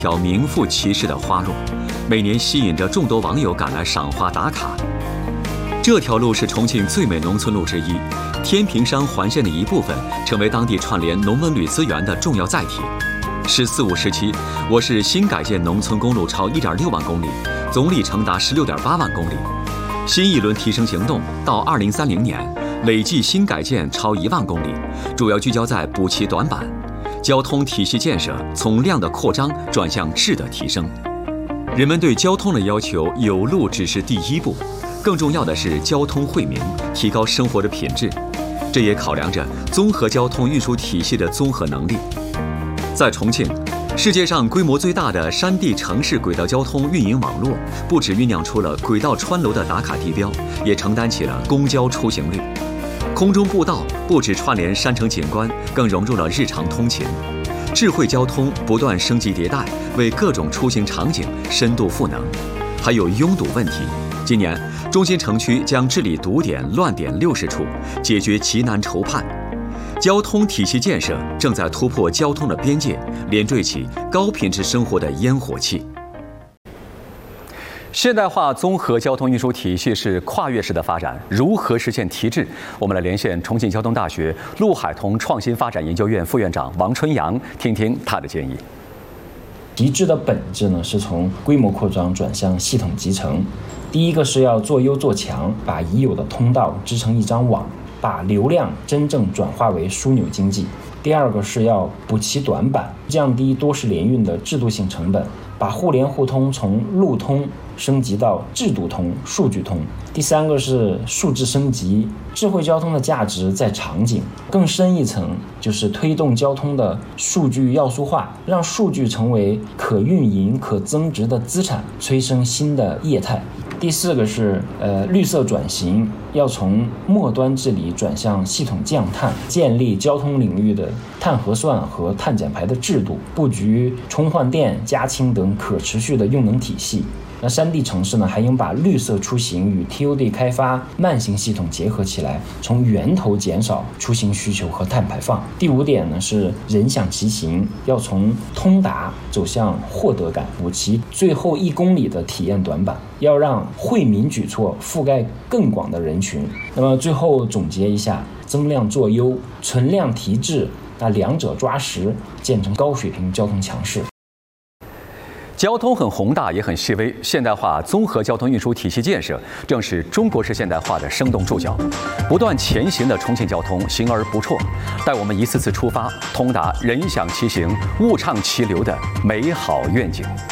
条名副其实的花路，每年吸引着众多网友赶来赏花打卡。这条路是重庆最美农村路之一，天平山环线的一部分，成为当地串联农文旅资源的重要载体。“4·4·5”时期，我市新改建农村公路超1.6万公里，总里程达16.8万公里。新一轮提升行动到2030年，累计新改建超1万公里，主要聚焦在补齐短板。交通体系建设从量的扩张转向质的提升。人们对交通的要求，有路只是第一步，更重要的是交通惠民，提高生活的品质。这也考量着综合交通运输体系的综合能力。在重庆，世界上规模最大的山地城市轨道交通运营网络，不只酝酿出了轨道穿楼的打卡地标，也承担起了公交出行率。空中步道不只串联山城景观，更融入了日常通勤。智慧交通不断升级迭代，为各种出行场景深度赋能。还有拥堵问题，今年中心城区将治理堵点、乱点60处，解决急难愁盼。交通体系建设正在突破交通的边界，连缀起高品质生活的烟火气。现代化综合交通运输体系是跨越式的发展，如何实现提质？我们来连线重庆交通大学陆海彤创新发展研究院副院长王春阳，听听他的建议。 提质的本质呢，是从规模扩张转向系统集成。第一个是要做优做强，把已有的通道织成一张网，把流量真正转化为枢纽经济。第二个是要补齐短板，降低多式联运的制度性成本，把互联互通从路通升级到制度通、数据通。第三个是数字升级，智慧交通的价值在场景，更深一层就是推动交通的数据要素化，让数据成为可运营、可增值的资产，催生新的业态。第四个是绿色转型，要从末端治理转向系统降碳，建立交通领域的碳核算和碳减排的制度，布局充换电、加氢等可持续的用能体系。那山地城市呢，还应把绿色出行与 TOD 开发慢行系统结合起来，从源头减少出行需求和碳排放。第五点呢，是人享其行，要从通达走向获得感，补齐最后1公里的体验短板，要让惠民举措覆盖更广的人群。那么最后总结一下，增量做优，存量提质，那两者抓实，建成高水平交通强势。 交通很宏大，也很细微。现代化综合交通运输体系建设，正是中国式现代化的生动注脚。不断前行的重庆交通，行而不辍，带我们一次次出发，通达人享其行、物畅其流的美好愿景。